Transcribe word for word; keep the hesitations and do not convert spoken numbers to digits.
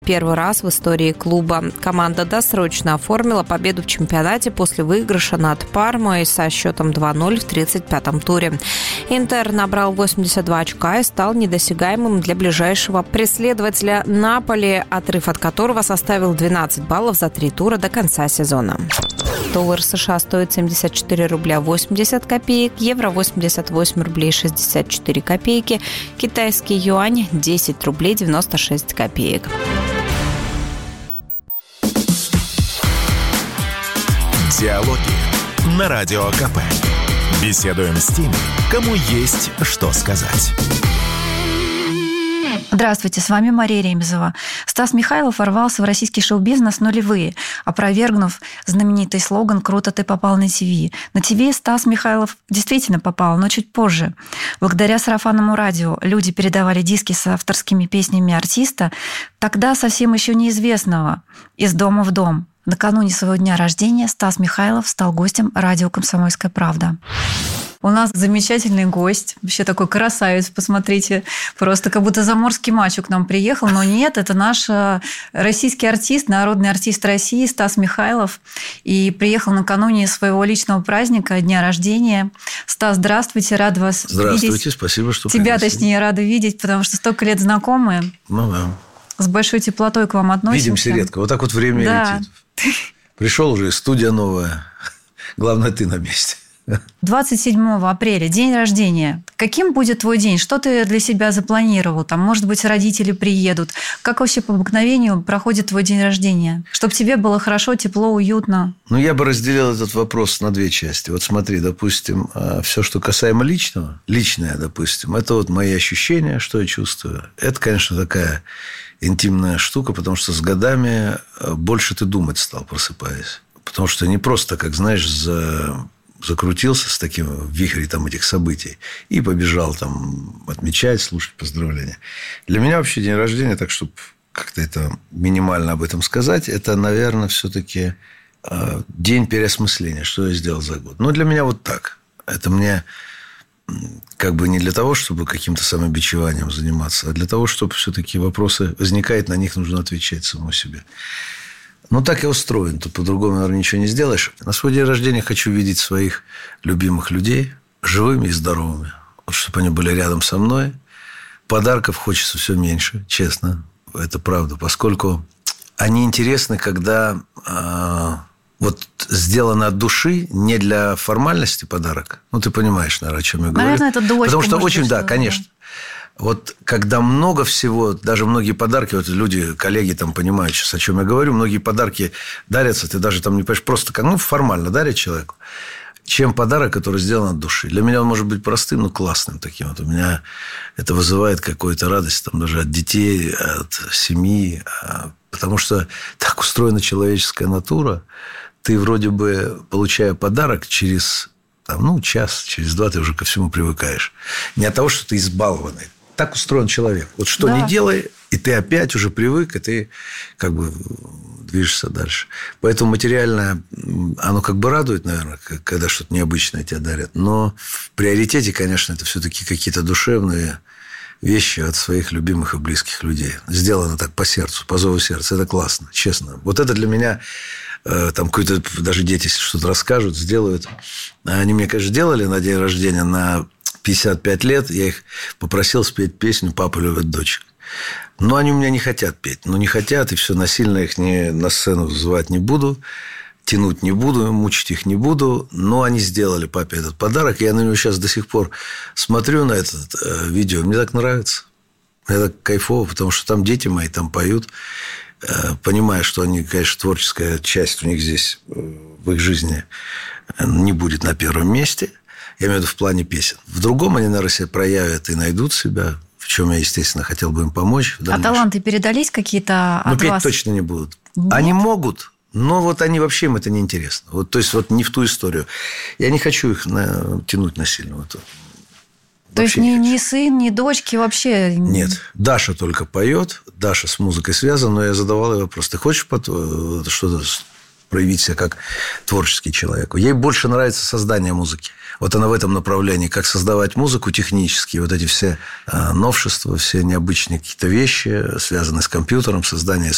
Первый раз в истории клуба команда досрочно оформила победу в чемпионате после выигрыша над Пармой со счетом два ноль в тридцать пятом туре. Интер набрал восемьдесят два очка и стал недосягаемым для ближайшего преследователя Наполи, отрыв от которого составил двенадцать баллов за три тура до конца сезона. Доллар США стоит семьдесят четыре рубля восемьдесят копеек, евро восемьдесят восемь рублей шестьдесят четыре копейки, китайский юань десять рублей девяносто шесть копеек. Диалоги на Радио КП. Беседуем с теми, кому есть что сказать. Здравствуйте, с вами Мария Ремезова. Стас Михайлов ворвался в российский шоу-бизнес нулевые, опровергнув знаменитый слоган «Круто, ты попал на ТВ». На ТВ Стас Михайлов действительно попал, но чуть позже. Благодаря сарафанному радио люди передавали диски с авторскими песнями артиста, тогда совсем еще неизвестного, из дома в дом. Накануне своего дня рождения Стас Михайлов стал гостем радио «Комсомольская правда». У нас замечательный гость, вообще такой красавец, посмотрите, просто как будто заморский мачо к нам приехал, но нет, это наш российский артист, народный артист России Стас Михайлов, и приехал накануне своего личного праздника, дня рождения. Стас, здравствуйте, рад вас здравствуйте, видеть. Здравствуйте, спасибо, что Тебя, пригласили. Точнее, рада видеть, потому что столько лет знакомы. Ну да. С большой теплотой к вам относимся. Видимся редко, вот так вот время да. летит. Пришел уже, студия новая, главное, ты на месте. двадцать седьмого апреля, день рождения. Каким будет твой день? Что ты для себя запланировал? Там, может быть, родители приедут. Как вообще по обыкновению проходит твой день рождения? Чтобы тебе было хорошо, тепло, уютно. Ну, я бы разделил этот вопрос на две части. Вот смотри, допустим, все, что касаемо личного, личное, допустим, это вот мои ощущения, что я чувствую. Это, конечно, такая интимная штука, потому что с годами больше ты думать стал, просыпаясь. Потому что не просто, как, знаешь, за... закрутился с таким в вихре там, этих событий и побежал там отмечать, слушать поздравления. Для меня вообще день рождения, так чтобы как-то это минимально об этом сказать, это, наверное, все-таки э, день переосмысления, что я сделал за год. Но для меня вот так. Это мне как бы не для того, чтобы каким-то самобичеванием заниматься, а для того, чтобы все-таки вопросы возникают, на них нужно отвечать самому себе. Ну, так я устроен. Тут по-другому, наверное, ничего не сделаешь. На свой день рождения хочу видеть своих любимых людей живыми и здоровыми. Вот, чтобы они были рядом со мной. Подарков хочется все меньше, честно. Это правда. Поскольку они интересны, когда э, вот сделано от души, не для формальности подарок. Ну, ты понимаешь, наверное, о чем я говорю. Наверное, это дочка. Потому что очень, да, что-то. конечно. Вот когда много всего, даже многие подарки, вот люди, коллеги там понимают сейчас, о чем я говорю, многие подарки дарятся, ты даже там не понимаешь, просто ну, формально дарят человеку, чем подарок, который сделан от души. Для меня он может быть простым, но классным таким. Вот у меня это вызывает какую-то радость там, даже от детей, от семьи, потому что так устроена человеческая натура. Ты вроде бы, получая подарок, через там, ну, час, через два ты уже ко всему привыкаешь. Не от того, что ты избалованный. Так устроен человек. Вот что да. ни делай, и ты опять уже привык, и ты как бы движешься дальше. Поэтому материальное, оно как бы радует, наверное, когда что-то необычное тебе дарят. Но в приоритете, конечно, это все-таки какие-то душевные вещи от своих любимых и близких людей. Сделано так по сердцу, по зову сердца. Это классно, честно. Вот это для меня... Там какой-то, даже дети что-то расскажут, сделают. Они мне, конечно, делали на день рождения на пятьдесят пять лет. Я их попросил спеть песню «Папа любит дочек». Но они у меня не хотят петь. Ну, не хотят, и все, насильно их не, на сцену звать не буду, тянуть не буду, мучить их не буду. Но они сделали папе этот подарок. И я на него сейчас до сих пор смотрю на это э, видео. Мне так нравится. Мне так кайфово, потому что там дети мои там поют. Понимая, что они, конечно, творческая часть у них здесь в их жизни не будет на первом месте. Я имею в виду в плане песен. В другом они, наверное, себя проявят и найдут себя, в чем я, естественно, хотел бы им помочь. А таланты передались какие-то от Ну, петь вас? точно не будут. Нет? Они могут, но вот они вообще им это не интересно. Вот, то есть, вот не в ту историю. Я не хочу их на... тянуть насильно. Вот. То есть, ни, ни сын, ни дочки вообще... Нет. Даша только поет. Даша с музыкой связана. Но я задавал ей вопрос. Ты хочешь что-то проявить себя как творческий человек? Ей больше нравится создание музыки. Вот она в этом направлении. Как создавать музыку технически. Вот эти все новшества, все необычные какие-то вещи, связанные с компьютером, создание